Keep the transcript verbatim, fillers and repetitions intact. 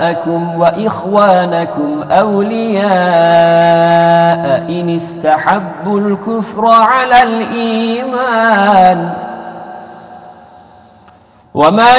أبناءكم وإخوانكم أولياء إن استحبوا الكفر على الإيمان وما